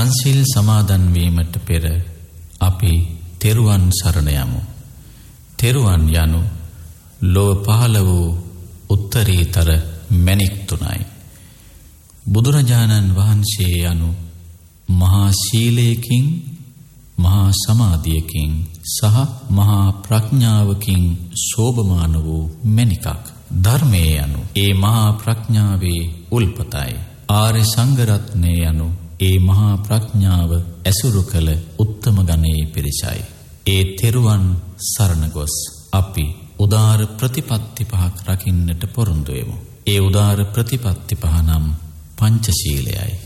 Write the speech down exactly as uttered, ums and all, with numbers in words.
පන්සිල් සමාදන් වීමට පෙර අපි තෙරුවන් සරණ යමු. තෙරුවන් යනු ලොව පහළ වූ උත්තරීතර මැණික් තුනයි. බුදුරජාණන් වහන්සේ යනු මහා සීලයකින්, මහා සමාධියකින් සහ මහා ප්‍රඥාවකින් සෝභමාන වූ මැණිකක්. ධර්මයේ යනු ඒ මහා ප්‍රඥාවේ උල්පතයි. ආර්ය සංඝ රත්නය යනු ඒ මහා ප්‍රඥාව ඇසුරු කළ උත්තම ගණයේ පිරිසයි. ඒ තෙරුවන් සරණ ගොස් අපි උදාර ප්‍රතිපත්ති පහක් රකින්නට පොරොන්දු වෙමු. ඒ උදාර ප්‍රතිපත්ති පහ නම් පංචශීලයයි.